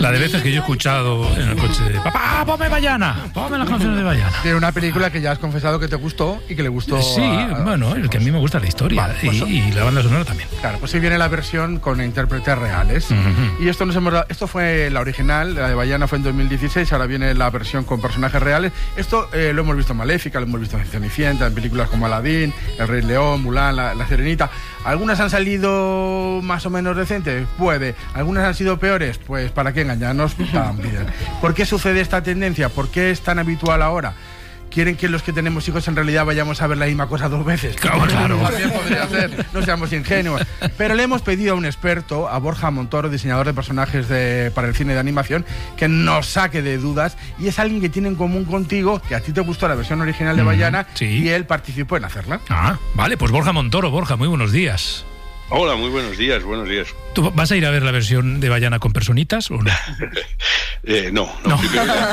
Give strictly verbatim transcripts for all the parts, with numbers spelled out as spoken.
La de veces que yo he escuchado en el coche de papá, ponme Bayana, ponme las canciones de Bayana. Tiene una película que ya has confesado que te gustó y que le gustó. Sí, a, a, bueno, el que a mí me gusta la historia. Vale, pues, y, y la banda sonora también. Claro, pues ahí viene la versión con intérpretes reales. Uh-huh. Y esto nos hemos dado, esto fue la original, la de Bayana fue en dos mil dieciséis, ahora viene la versión con personajes reales. Esto eh, lo hemos visto en Maléfica, lo hemos visto en Cenicienta, en películas como Aladín, El Rey León, Mulan, la, la Sirenita. Algunas han salido más o menos decentes, puede. Algunas han sido peores, pues para qué engañarnos también. ¿Por qué sucede esta tendencia? ¿Por qué es tan habitual ahora? ¿Quieren que los que tenemos hijos en realidad vayamos a ver la misma cosa dos veces? Claro, claro. También podría ser, no seamos ingenuos. Pero le hemos pedido a un experto, a Borja Montoro, diseñador de personajes de, para el cine de animación, que nos saque de dudas, y es alguien que tiene en común contigo, que a ti te gustó la versión original de Bayana, sí. y él participó en hacerla. Ah, vale, pues Borja Montoro. Borja, muy buenos días. Hola, muy buenos días, buenos días. ¿Tú vas a ir a ver la versión de Bayana con personitas o no? eh, no, no. no.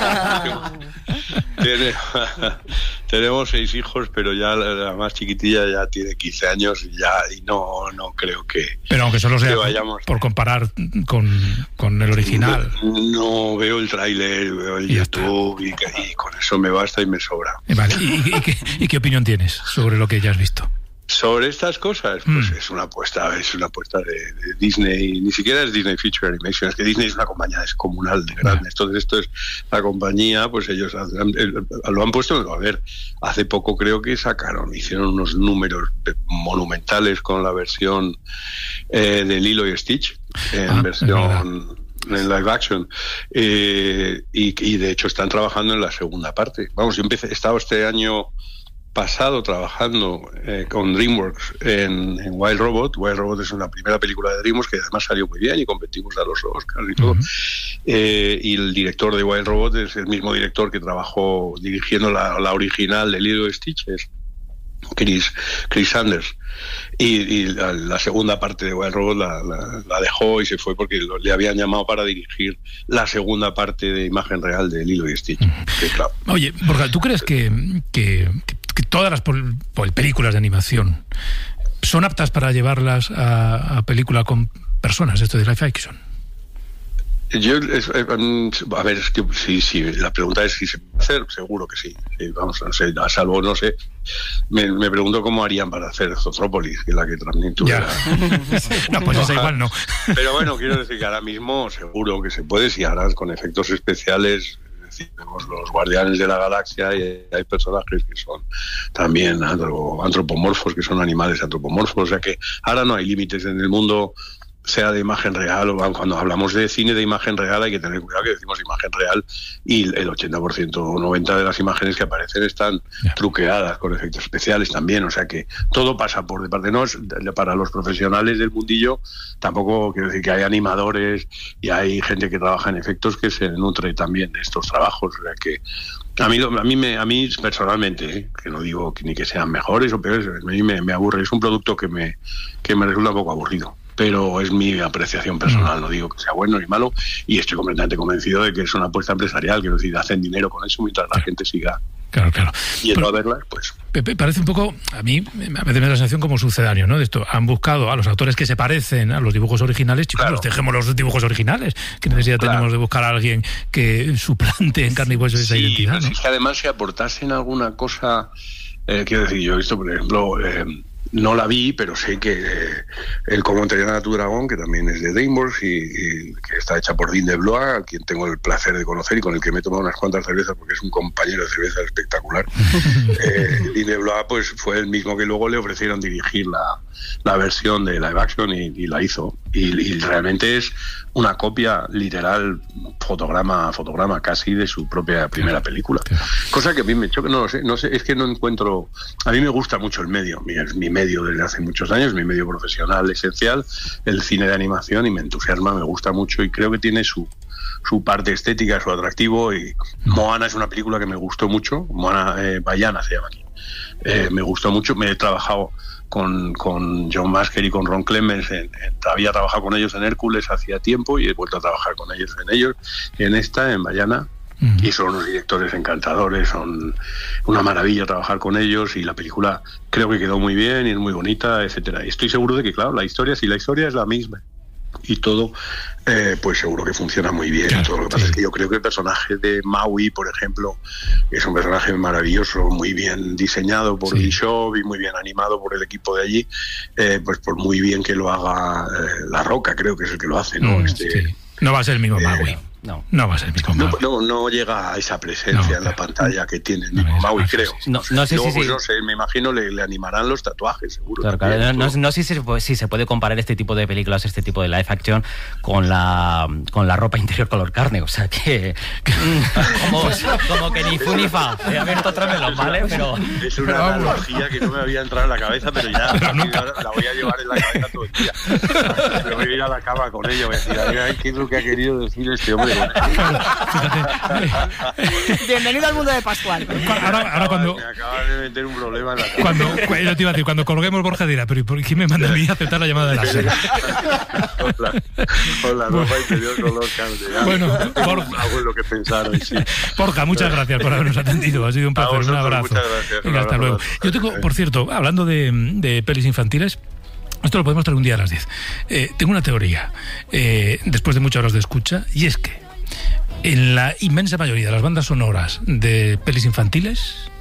Tiene, tenemos seis hijos, pero ya la, la más chiquitilla ya tiene quince años y ya y no no creo que. Pero aunque solo sea vayamos... por comparar con, con el original. No, no veo el tráiler, veo el y YouTube y, y con eso me basta y me sobra. Vale. ¿Y, y, y, qué, ¿Y qué opinión tienes sobre lo que ya has visto? Sobre estas cosas, pues mm. es una apuesta, es una apuesta de, de Disney, ni siquiera es Disney Feature Animation, es que Disney es una compañía descomunal de grande, yeah. Entonces esto es la compañía, pues ellos han, lo han puesto, a ver, hace poco creo que sacaron, hicieron unos números monumentales con la versión eh, de Lilo y Stitch, en ah, versión... en live action eh, y, y de hecho están trabajando en la segunda parte. Vamos, yo empecé, he estado este año pasado trabajando eh, con DreamWorks en, en Wild Robot. Wild Robot es una primera película de DreamWorks que además salió muy bien y competimos a los Oscars y todo. Uh-huh. Eh, y el director de Wild Robot es el mismo director que trabajó dirigiendo la, la original de Lilo y Stitch, es Chris, Chris Sanders. Y, y la, la segunda parte de Wild Robot la, la, la dejó y se fue porque lo, le habían llamado para dirigir la segunda parte de imagen real de Lilo y Stitch. Uh-huh. Que, claro. Oye, Borja, ¿tú crees que, que, que que todas las pol- pol- películas de animación son aptas para llevarlas a, a película con personas, esto de live action? Yo, es, a ver, es que sí, sí, la pregunta es si se puede hacer, seguro que sí. sí vamos, no sé, a salvo, no sé, me, me pregunto cómo harían para hacer Zootropolis, que es la que también tuviera. No, pues esa igual no. Pero bueno, quiero decir que ahora mismo seguro que se puede, si harán con efectos especiales. Vemos los Guardianes de la Galaxia y hay personajes que son también antropomorfos, que son animales antropomorfos, o sea que ahora no hay límites en el mundo, sea de imagen real o cuando hablamos de cine de imagen real hay que tener cuidado que decimos imagen real y el ochenta por ciento o noventa por ciento de las imágenes que aparecen están yeah. truqueadas con efectos especiales también, o sea que todo pasa por de parte, no es para los profesionales del mundillo, tampoco quiero decir que hay animadores y hay gente que trabaja en efectos que se nutre también de estos trabajos, o sea que a mí, a mí, me, a mí personalmente, ¿eh? que no digo que ni que sean mejores o peores, a mí me, me aburre, es un producto que me, que me resulta un poco aburrido. Pero es mi apreciación personal, no digo que sea bueno ni malo, y estoy completamente convencido de que es una apuesta empresarial, quiero decir, hacen dinero con eso mientras la gente siga claro, claro. yendo a verlas, pues... Pepe, parece un poco, a mí, a veces me da la sensación como sucedáneo, ¿no? De esto, han buscado a los actores que se parecen a los dibujos originales, chicos, claro. dejemos los dibujos originales, que necesidad claro. tenemos de buscar a alguien que suplante en carne y hueso esa sí, identidad, ¿no? Es que además si aportasen alguna cosa, eh, quiero decir, yo he visto, por ejemplo... Eh, no la vi, pero sé que eh, el Cómo entrenar a tu dragón, que también es de DreamWorks y, y que está hecha por Dean DeBlois, a quien tengo el placer de conocer y con el que me he tomado unas cuantas cervezas porque es un compañero de cerveza espectacular. eh, Dean DeBlois pues, fue el mismo que luego le ofrecieron dirigir la, la versión de live action y, y la hizo. Y, y realmente es una copia literal, fotograma a fotograma casi de su propia primera película. Cosa que a mí me choca, no lo sé, no sé, es que no encuentro... A mí me gusta mucho el medio, mi, mi medio desde hace muchos años, mi medio profesional esencial, el cine de animación, y me entusiasma, me gusta mucho y creo que tiene su, su parte estética, su atractivo. Y Moana es una película que me gustó mucho, Moana eh, Bayana se llama aquí. Eh, me gustó mucho, me he trabajado con, con John Masker y con Ron Clements, en, en, había trabajado con ellos en Hércules hacía tiempo y he vuelto a trabajar con ellos en ellos, en esta, en Bayana. Uh-huh. Y son unos directores encantadores, son una maravilla trabajar con ellos y la película creo que quedó muy bien y es muy bonita, etcétera. Y estoy seguro de que, claro, la historia, si la historia es la misma y todo, eh, pues seguro que funciona muy bien. Claro, todo lo que pasa sí. es que yo creo que el personaje de Maui, por ejemplo, es un personaje maravilloso, muy bien diseñado por Sí. Bishop y muy bien animado por el equipo de allí, eh, pues por muy bien que lo haga eh, La Roca, creo que es el que lo hace, ¿no? Mm, este, sí. No va a ser el mismo eh, Maui. No. No va a ser el mismo No, Maui. no, no llega a esa presencia No, en la claro. pantalla que tiene el No, mismo es- Maui, no, creo. sí, sí. No, no sé Luego, si pues, sí. no sé, me imagino le, le animarán los tatuajes, seguro. Claro, también, claro. No, esto. no sé si se, puede, si se puede comparar este tipo de películas, este tipo de live action con la con la ropa interior color carne. O sea que, que como, como que ni fu ni fa. He abierto otro melón, ¿vale? Pero Es una Pero vamos. analogía que no me había entrado en la cabeza, pero ya la voy a llevar en la cabeza todo el día. Me voy a ir a la cama con ello, voy a decir, ay, ¿qué es lo que ha querido decir este hombre? Bienvenido al mundo de Pascual. Ahora, ahora cuando... Me acabas de meter un problema en la cabeza. Cuando, yo te iba a decir, cuando colguemos, Borja dirá, pero ¿y por qué me manda a mí a aceptar la llamada de la SER? Con la, con la ropa interior color carne. Ya. Bueno, por- Algo en lo que pensar hoy, sí. Borja, muchas gracias por habernos atendido. Ha sido un placer. Un vosotros, abrazo. muchas gracias. Un Venga, hasta abrazo luego. grande. Yo tengo, por cierto, hablando de, de pelis infantiles, esto lo podemos traer un día a las diez. Eh, tengo una teoría, eh, después de muchas horas de escucha, y es que en la inmensa mayoría de las bandas sonoras de pelis infantiles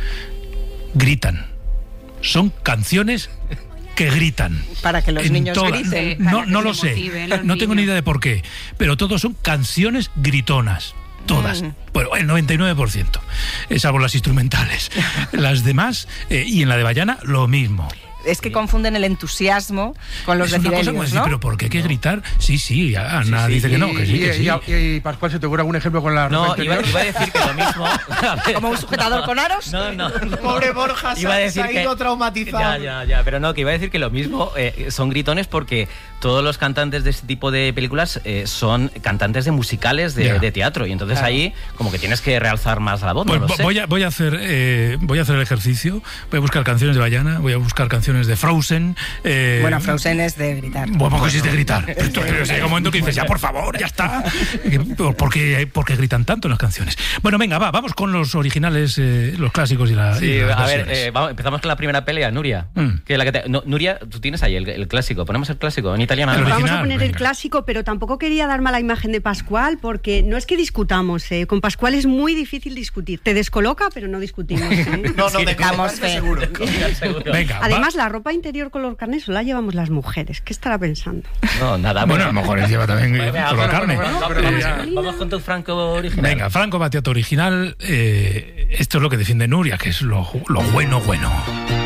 gritan. Son canciones que gritan. Para que los En niños todas. griten. No, Para que no se lo sé. motiven los No tengo ni niños. idea de por qué. Pero todos son canciones gritonas. Todas. Mm. Bueno, el noventa y nueve por ciento. Eh, salvo las instrumentales. Las demás, eh, y en la de Bayana, lo mismo. Es que confunden el entusiasmo con los es una cosa decibelios, como decir, ¿no? pero ¿por qué hay que gritar? Sí, sí, Ana Sí, sí, dice que Y- no, que sí, que sí. y, y- y Pascual, ¿se te ocurre algún ejemplo con la ropa no, interior? iba, iba a decir que lo mismo. A ver. ¿Como un sujetador con aros? No, no. Pobre Borja, se, Iba a ha- decir se ha que- ido traumatizado. Ya, ya, ya, pero no, que iba a decir que lo mismo eh, son gritones porque todos los cantantes de este tipo de películas eh, son cantantes de musicales de, Ya. de teatro y entonces Claro. ahí como que tienes que realzar más la voz, Pues no lo vo- sé. voy, a, voy, a hacer, eh, voy a hacer el ejercicio, voy a buscar canciones de Bayana, voy a buscar canciones de Frozen. Eh, Bueno, Frozen es de gritar. Bueno, pues es de gritar. Pero esto- pero llega un momento que dices, ya por favor, ya está. ¿Por qué, por qué gritan tanto en las canciones? Bueno, venga, va, vamos con los originales, eh, los clásicos y, la, Sí, y las a ver, versiones. eh, vamos, empezamos con la primera pelea, Nuria. Mm. Que la que te- no, Nuria, tú tienes ahí el, el clásico, ponemos el clásico en italiano. El además. original. Vamos a poner el venga. clásico, pero tampoco quería dar mala imagen de Pascual, porque no es que discutamos, ¿eh? Con Pascual es muy difícil discutir. Te descoloca, pero no discutimos. ¿eh? No, no, Sí, de damos damos fe. seguro. Seguro. Venga, va. Además, la ropa interior color carne solo la llevamos las mujeres. ¿Qué estará pensando? No, nada. Bueno, a lo mejor él lleva también eh, Venga, color bueno, carne. bueno, bueno, Vamos, pero vamos- ya- vamos con tu Franco original. Venga, Franco Battiato original. eh, esto es lo que defiende Nuria, que es lo, lo bueno, bueno.